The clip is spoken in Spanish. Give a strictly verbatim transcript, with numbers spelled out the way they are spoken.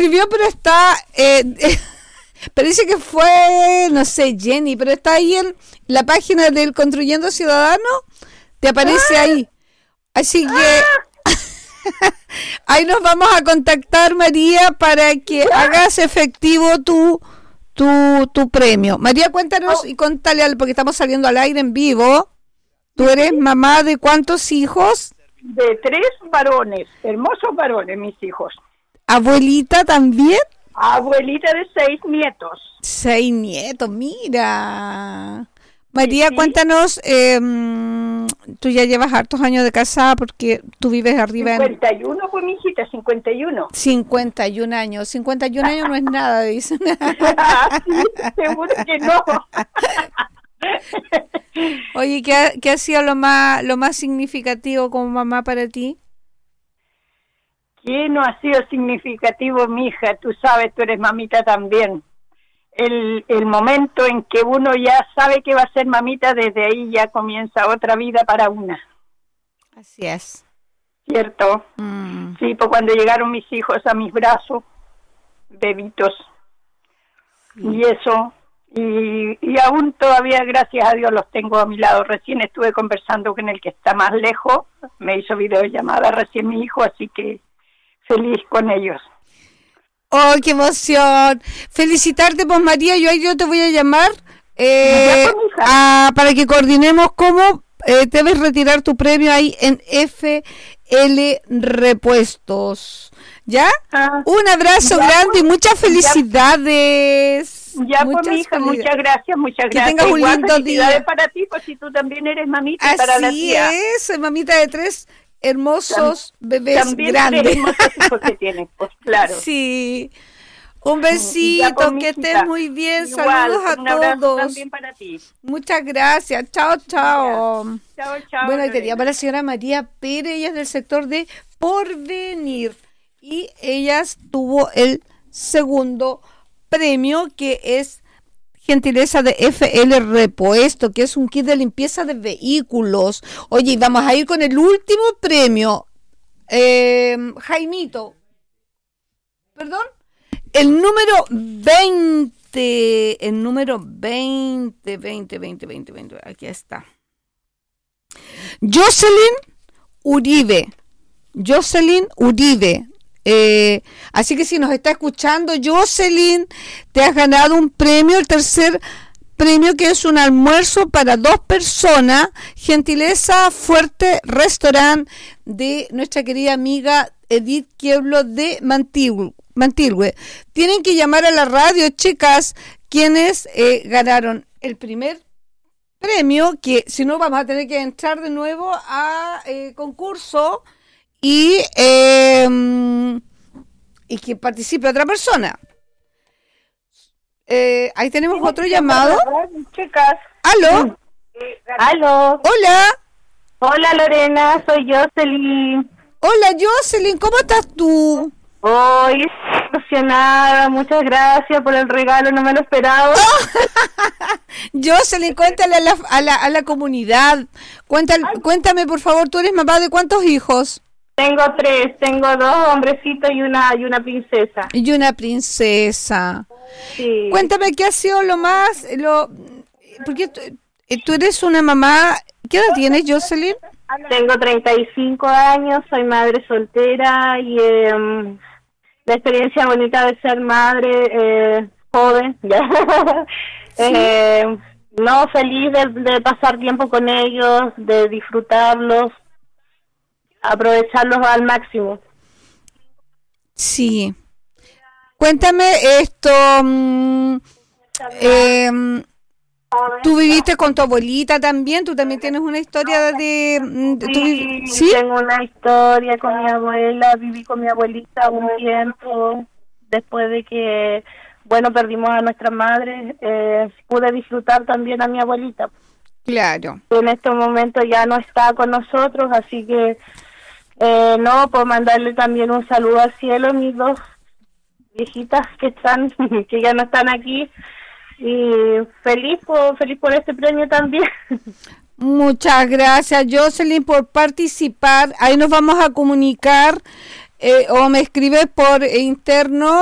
escribió, pero está... Eh, parece que fue, no sé, Jenny, pero está ahí en la página del Construyendo Ciudadano, te aparece ahí. Así que ahí nos vamos a contactar, María, para que hagas efectivo tu tu tu premio. María, cuéntanos y contale, al, porque estamos saliendo al aire en vivo. ¿Tú eres mamá de cuántos hijos? De tres varones, hermosos varones, mis hijos. ¿Abuelita también? Abuelita de seis nietos. Seis nietos, mira. María, sí. Cuéntanos, eh, tú ya llevas hartos años de casada porque tú vives arriba cincuenta y uno, pues, mi hijita, cincuenta y uno. cincuenta y un años. cincuenta y un años no es nada, dicen. Sí, seguro que no. Oye, ¿qué ha, qué ha sido lo más, lo más significativo como mamá para ti? ¿Qué no ha sido significativo, mi hija? Tú sabes, tú eres mamita también. El, el momento en que uno ya sabe que va a ser mamita, desde ahí ya comienza otra vida para una. Así es. ¿Cierto? Mm. Sí, pues cuando llegaron mis hijos a mis brazos, bebitos, sí. y eso, y, y aún todavía, gracias a Dios, los tengo a mi lado. Recién estuve conversando con el que está más lejos, me hizo videollamada recién mi hijo, así que feliz con ellos. ¡Oh, qué emoción! Felicitarte, pues, María. Yo ahí yo te voy a llamar eh, a, para que coordinemos cómo eh, debes retirar tu premio ahí en F L Repuestos. ¿Ya? Ah, Un abrazo ya, grande y muchas felicidades. Ya, pues, mi hija, muchas gracias, muchas que gracias. Que tengas un Igual, lindo día. Para ti, pues si tú también eres mamita. Así para la tía. es, soy mamita de tres hermosos Tam, bebés también grandes. Hermosos hijos que tienes, pues claro. Sí. Un besito, ya, que estés muy bien. Igual, saludos a un abrazo todos. También para ti. Muchas gracias. Chao, chao. Chao, chao. Bueno, y quería para la señora María Pérez, ella es del sector de Porvenir. Y ella tuvo el segundo premio, que es gentileza de F L Repuesto, que es un kit de limpieza de vehículos. Oye, vamos a ir con el último premio. Eh, Jaimito. ¿Perdón? El número veinte. El número veinte, veinte, veinte, veinte, veinte. Aquí está. Jocelyn Uribe. Jocelyn Uribe. Eh, así que si nos está escuchando, Jocelyn, te has ganado un premio, el tercer premio, que es un almuerzo para dos personas, gentileza Fuerte Restaurant, de nuestra querida amiga Edith Quieblo de Mantilhue. Mantilhue. Tienen que llamar a la radio, chicas, quienes eh, ganaron el primer premio, que si no vamos a tener que entrar de nuevo a eh, concurso. Y, eh, y que participe otra persona. Eh, ahí tenemos ¿Sí, otro llamado. Chicas. ¿Aló? ¿Aló? Hola. Hola, Lorena, soy Jocelyn. Hola, Jocelyn, ¿cómo estás tú? Hoy emocionada, muchas gracias por el regalo, no me lo esperaba. Jocelyn, cuéntale a la, a la, a la comunidad. Cuéntale, cuéntame, por favor, ¿tú eres mamá de cuántos hijos? Tengo tres, tengo dos hombrecitos y una y una princesa. Y una princesa. Sí. Cuéntame, ¿qué ha sido lo más, lo, porque tú, tú eres una mamá, ¿qué edad tienes, Jocelyn? Tengo treinta y cinco años, soy madre soltera y eh, la experiencia bonita de ser madre eh, joven, ya. ¿Sí? eh, no, feliz de, de pasar tiempo con ellos, de disfrutarlos, aprovecharlos al máximo. Sí. Cuéntame esto. Um, eh, ¿Tú viviste con tu abuelita también? ¿Tú también tienes una historia de...? de sí, ¿tú, ¿sí? Tengo una historia con mi abuela. Viví con mi abuelita un tiempo. Después de que, bueno, perdimos a nuestra madre, eh, pude disfrutar también a mi abuelita. Claro. En estos momentos ya no está con nosotros, así que... Eh, no, puedo mandarle también un saludo al cielo a mis dos viejitas que están, que ya no están aquí, y feliz por, feliz por este premio también. Muchas gracias, Jocelyn, por participar. Ahí nos vamos a comunicar, eh, o me escribes por interno